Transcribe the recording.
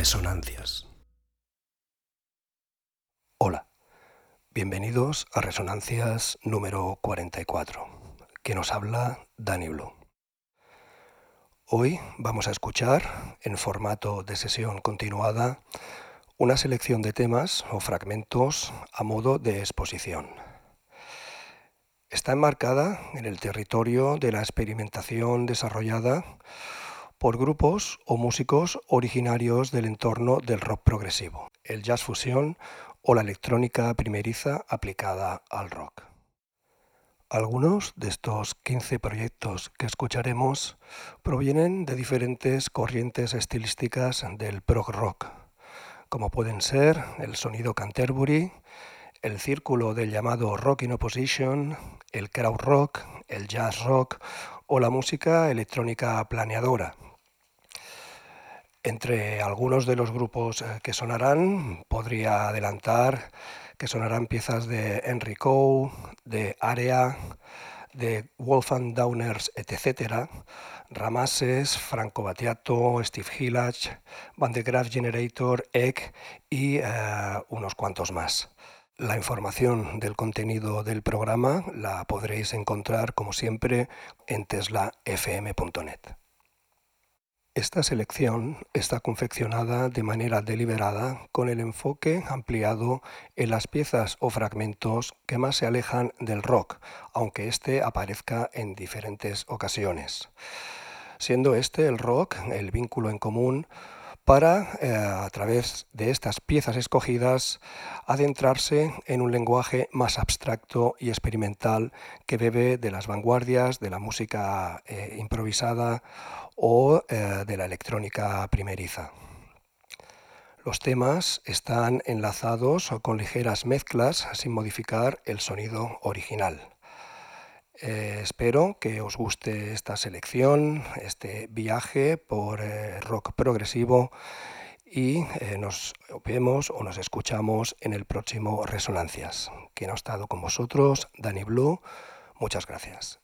Resonancias. Hola, bienvenidos a Resonancias número 44, que nos habla Dani Blue. Hoy vamos a escuchar, en formato de sesión continuada, una selección de temas o fragmentos a modo de exposición. Está enmarcada en el territorio de la experimentación desarrollada por grupos o músicos originarios del entorno del rock progresivo, el jazz fusión o la electrónica primeriza aplicada al rock. Algunos de estos 15 proyectos que escucharemos provienen de diferentes corrientes estilísticas del prog rock, como pueden ser el sonido Canterbury, el círculo del llamado rock in opposition, el crowd rock, el jazz rock o la música electrónica planeadora. Entre algunos de los grupos que sonarán, podría adelantar que sonarán piezas de Henry Cow, de Area, de Wolfgang Downers, etc., Ramasses, Franco Battiato, Steve Hillage, Van de Graaff Generator, Egg y unos cuantos más. La información del contenido del programa la podréis encontrar, como siempre, en teslafm.net. Esta selección está confeccionada de manera deliberada con el enfoque ampliado en las piezas o fragmentos que más se alejan del rock, aunque éste aparezca en diferentes ocasiones. Siendo este el rock el vínculo en común para, a través de estas piezas escogidas, adentrarse en un lenguaje más abstracto y experimental que bebe de las vanguardias de la música improvisada o de la electrónica primeriza. Los temas están enlazados con ligeras mezclas sin modificar el sonido original. Espero que os guste esta selección, este viaje por rock progresivo y nos vemos o nos escuchamos en el próximo Resonancias. Quien ha estado con vosotros, Dani Blue, muchas gracias.